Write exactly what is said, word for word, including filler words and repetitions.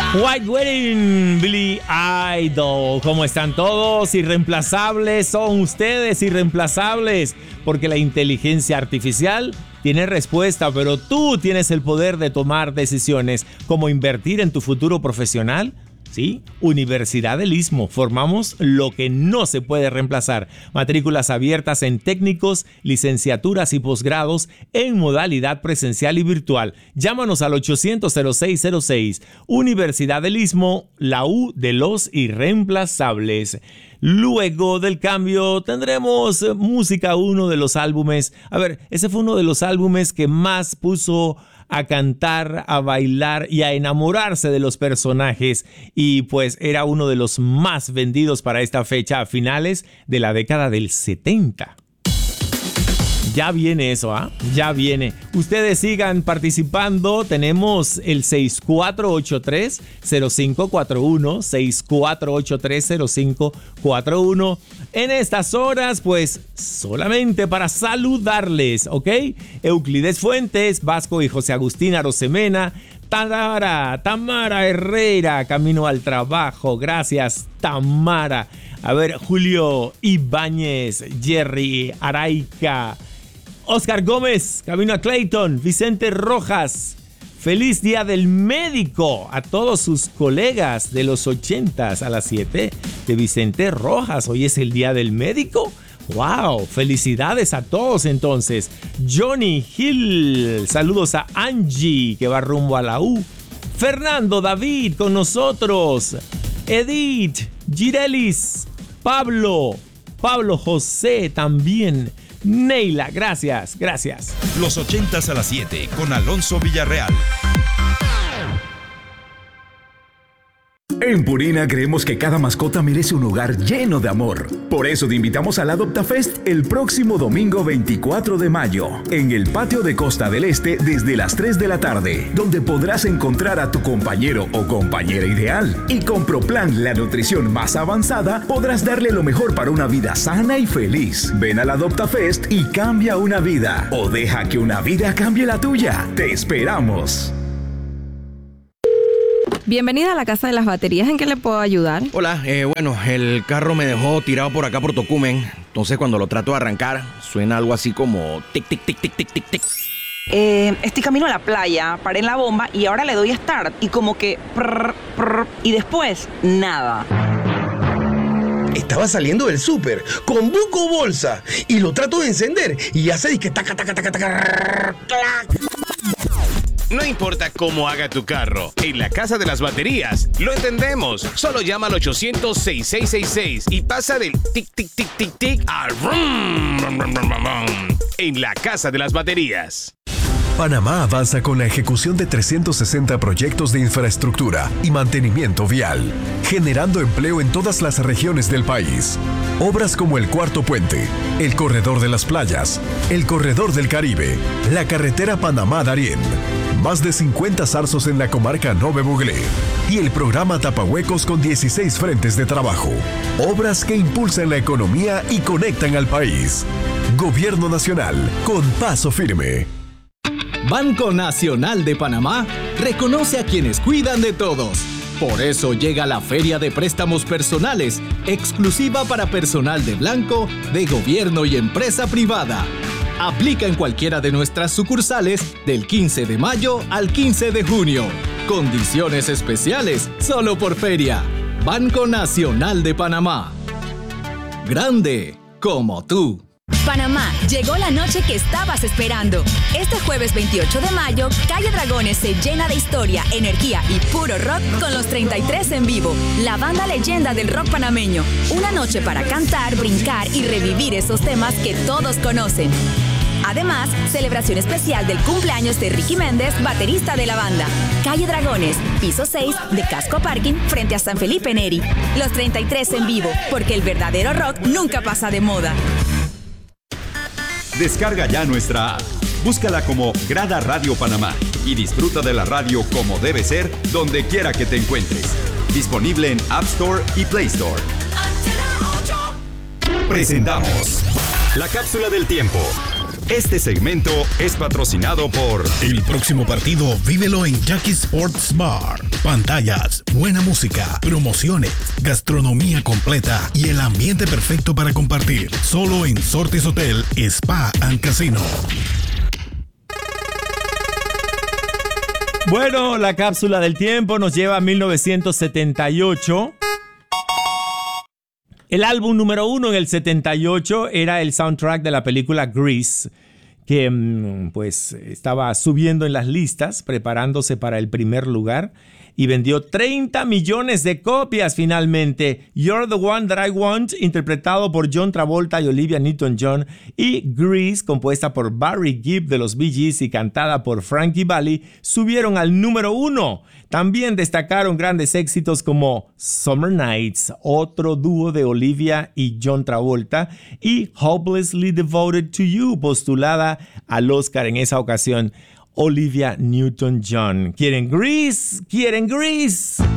White Wedding, Billy Idol. ¿Cómo están todos? Irreemplazables son ustedes, irreemplazables, porque la inteligencia artificial tiene respuesta, pero tú tienes el poder de tomar decisiones como invertir en tu futuro profesional. Sí, Universidad del Istmo. Formamos lo que no se puede reemplazar. Matrículas abiertas en técnicos, licenciaturas y posgrados en modalidad presencial y virtual. Llámanos al ochocientos cero seis cero seis. Universidad del Istmo, la U de los irreemplazables. Luego del cambio tendremos música, uno de los álbumes. A ver, ese fue uno de los álbumes que más puso a cantar, a bailar y a enamorarse de los personajes, y pues era uno de los más vendidos para esta fecha a finales de la década del setenta. Ya viene eso, ¿ah? ¿eh? Ya viene. Ustedes sigan participando. Tenemos el seis cuatro ocho tres cero cinco cuatro uno, seis cuatro ocho tres cero cinco cuatro uno. En estas horas, pues, solamente para saludarles, ¿ok? Euclides Fuentes, Vasco y José Agustín Arosemena, Tamara, Tamara Herrera, camino al trabajo. Gracias, Tamara. A ver, Julio Ibáñez, Jerry Araica, Oscar Gómez, camino a Clayton, Vicente Rojas. Feliz Día del Médico a todos sus colegas de los ochentas a las siete de Vicente Rojas. Hoy es el Día del Médico. ¡Wow! Felicidades a todos entonces. Johnny Hill, saludos a Angie que va rumbo a la U. Fernando David con nosotros. Edith, Girelis, Pablo, Pablo José también. Neila, gracias, gracias. Los ochentas a las siete con Alonso Villarreal. En Purina creemos que cada mascota merece un hogar lleno de amor. Por eso te invitamos al AdoptaFest el próximo domingo veinticuatro de mayo, en el patio de Costa del Este desde las tres de la tarde, donde podrás encontrar a tu compañero o compañera ideal. Y con ProPlan, la nutrición más avanzada, podrás darle lo mejor para una vida sana y feliz. Ven al AdoptaFest y cambia una vida, o deja que una vida cambie la tuya. ¡Te esperamos! Bienvenida a la Casa de las Baterías. ¿En qué le puedo ayudar? Hola, eh, bueno, el carro me dejó tirado por acá por Tocumen. Entonces cuando lo trato de arrancar, suena algo así como tic, tic, tic, tic, tic, tic, tic. Eh, estoy camino a la playa, paré en la bomba y ahora le doy start y como que prr, prr, y después nada. Estaba saliendo del súper con buco bolsa y lo trato de encender y hace disque taca, taca, taca, taca, clac. No importa cómo haga tu carro, en la Casa de las Baterías lo entendemos. Solo llama al ochocientos seis seis seis seis y pasa del tic tic tic tic tic al rum, rum, rum, rum, rum, en la Casa de las Baterías. Panamá avanza con la ejecución de trescientos sesenta proyectos de infraestructura y mantenimiento vial, generando empleo en todas las regiones del país. Obras como el Cuarto Puente, el Corredor de las Playas, el Corredor del Caribe, la carretera Panamá-Darién, más de cincuenta zarzos en la comarca Nove Buglé y el programa Tapahuecos con dieciséis frentes de trabajo. Obras que impulsan la economía y conectan al país. Gobierno Nacional, con paso firme. Banco Nacional de Panamá reconoce a quienes cuidan de todos. Por eso llega la Feria de Préstamos Personales, exclusiva para personal de blanco, de gobierno y empresa privada. Aplica en cualquiera de nuestras sucursales del quince de mayo al quince de junio. Condiciones especiales solo por feria. Banco Nacional de Panamá. Grande como tú. Panamá, llegó la noche que estabas esperando. Este jueves veintiocho de mayo, Calle Dragones se llena de historia, energía y puro rock con los treinta y tres en vivo, la banda leyenda del rock panameño. Una noche para cantar, brincar y revivir esos temas que todos conocen. Además, celebración especial del cumpleaños de Ricky Méndez, baterista de la banda. Calle Dragones, piso seis de Casco Parking, frente a San Felipe Neri. Los treinta y tres en vivo, porque el verdadero rock nunca pasa de moda. Descarga ya nuestra app. Búscala como Grada Radio Panamá y disfruta de la radio como debe ser, donde quiera que te encuentres. Disponible en App Store y Play Store. Presentamos la cápsula del tiempo. Este segmento es patrocinado por... El próximo partido vívelo en Jackie Sports Bar. pantallas, buena música, promociones, gastronomía completa y el ambiente perfecto para compartir. Solo en Sortis Hotel, Spa and Casino. Bueno, la cápsula del tiempo nos lleva a mil novecientos setenta y ocho. El álbum número uno en el setenta y ocho era el soundtrack de la película Grease, que pues estaba subiendo en las listas, preparándose para el primer lugar, y vendió treinta millones de copias finalmente. You're the One That I Want, interpretado por John Travolta y Olivia Newton-John, y Grease, compuesta por Barry Gibb de los Bee Gees y cantada por Frankie Valli, subieron al número uno. También destacaron grandes éxitos como Summer Nights, otro dúo de Olivia y John Travolta, y Hopelessly Devoted to You, postulada al Oscar en esa ocasión, Olivia Newton-John. ¿Quieren Grease? ¿Quieren Grease?